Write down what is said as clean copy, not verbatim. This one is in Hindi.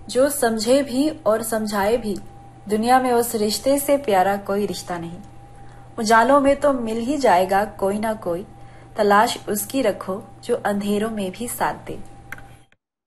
जो समझे भी और समझाए भी, दुनिया में उस रिश्ते से प्यारा कोई रिश्ता नहीं। उजालों में तो मिल ही जाएगा कोई ना कोई, तलाश उसकी रखो जो अंधेरों में भी साथ दे।